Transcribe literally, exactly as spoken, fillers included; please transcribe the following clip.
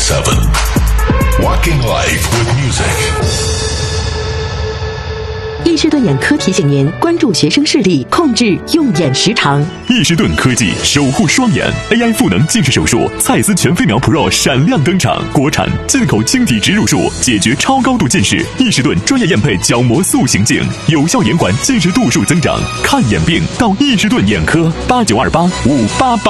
seven. Walking Life with Music. 易士顿眼科提醒您关注学生视力，控制用眼时长。 易士顿科技守护双眼 A I 赋能近视手术，蔡司全飞秒 Pro 闪亮登场，国产进口晶体植入术，解决超高度近视。易士顿专业验配角膜塑形镜，有效延缓近视度数增长。看眼病到易士顿眼科，八九二八五八八。